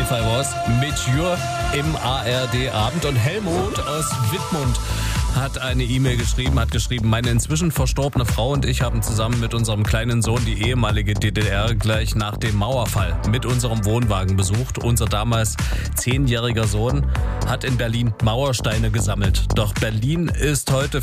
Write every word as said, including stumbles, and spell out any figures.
Fall was mit Jür im A R D-Abend. Und Helmut aus Wittmund hat eine E-Mail geschrieben, hat geschrieben, meine inzwischen verstorbene Frau und ich haben zusammen mit unserem kleinen Sohn die ehemalige D D R gleich nach dem Mauerfall mit unserem Wohnwagen besucht. Unser damals zehnjähriger Sohn hat in Berlin Mauersteine gesammelt. Doch Berlin ist heute